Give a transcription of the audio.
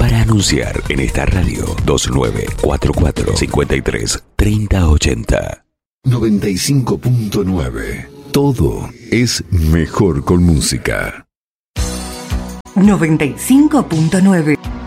para anunciar en esta radio. 2944-53-3080. 95.9. Todo es mejor con música. 95.9.